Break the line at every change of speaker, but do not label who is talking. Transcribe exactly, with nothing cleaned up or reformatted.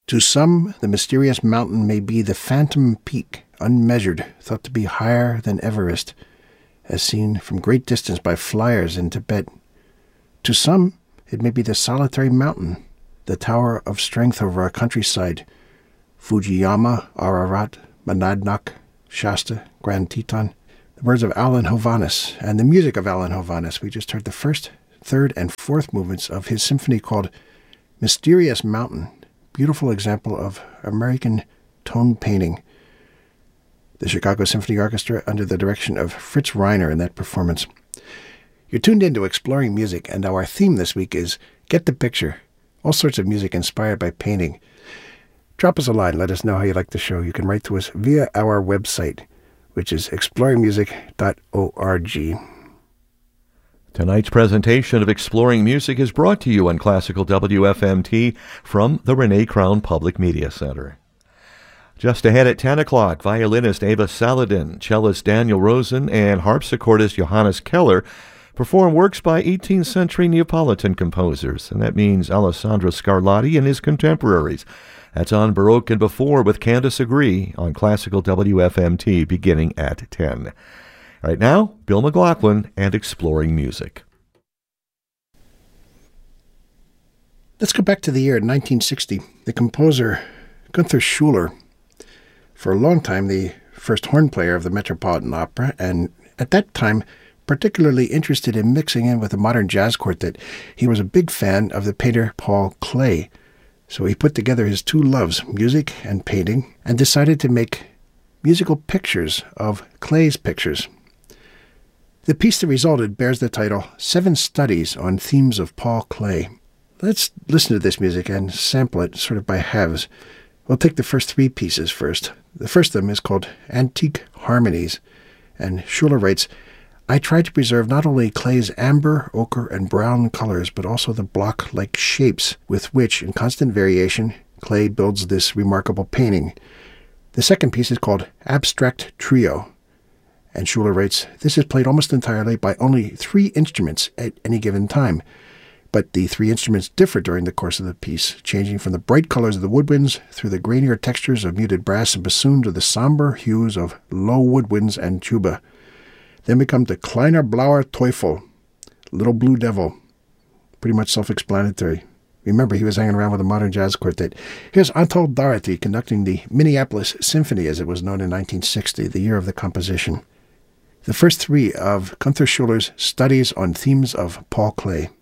To some, the mysterious mountain may be the phantom peak, unmeasured, thought to be higher than Everest, as seen from great distance by flyers in Tibet. To some, it may be the solitary mountain, the tower of strength over our countryside, Fujiyama, Ararat, Monadnock, Shasta, Grand Teton. The words of Alan Hovhaness and the music of Alan Hovhaness. We just heard the first, third, and fourth movements of his symphony called Mysterious Mountain. Beautiful example of American tone painting. The Chicago Symphony Orchestra under the direction of Fritz Reiner in that performance. You're tuned into Exploring Music, and our theme this week is Get the Picture. All sorts of music inspired by painting. Drop us a line. Let us know how you like the show. You can write to us via our website, which is exploring music dot org.
Tonight's presentation of Exploring Music is brought to you on Classical W F M T from the Renee Crown Public Media Center. Just ahead at ten o'clock, violinist Ava Saladin, cellist Daniel Rosen, and harpsichordist Johannes Keller perform works by eighteenth century Neapolitan composers, and that means Alessandro Scarlatti and his contemporaries. That's on Baroque and Before with Candace Agree on Classical W F M T beginning at ten. Right now, Bill McLaughlin and Exploring Music.
Let's go back to the year nineteen sixty. The composer Gunther Schuller, for a long time the first horn player of the Metropolitan Opera, and at that time particularly interested in mixing in with a modern jazz quartet. He was a big fan of the painter Paul Klee, so he put together his two loves, music and painting, and decided to make musical pictures of Klee's pictures. The piece that resulted bears the title Seven Studies on Themes of Paul Klee. Let's listen to this music and sample it sort of by halves. We'll take the first three pieces first. The first of them is called Antique Harmonies, and Schuller writes, I try to preserve not only Klee's amber, ochre, and brown colors, but also the block-like shapes with which, in constant variation, Klee builds this remarkable painting. The second piece is called Abstract Trio, and Schuller writes, this is played almost entirely by only three instruments at any given time, but the three instruments differ during the course of the piece, changing from the bright colors of the woodwinds through the grainier textures of muted brass and bassoon to the somber hues of low woodwinds and tuba. Then we come to Kleiner Blauer Teufel, Little Blue Devil. Pretty much self-explanatory. Remember, he was hanging around with a modern jazz quartet. Here's Anatol Doherty conducting the Minneapolis Symphony, as it was known in nineteen sixty, the year of the composition. The first three of Gunther Schuller's Studies on Themes of Paul Klee.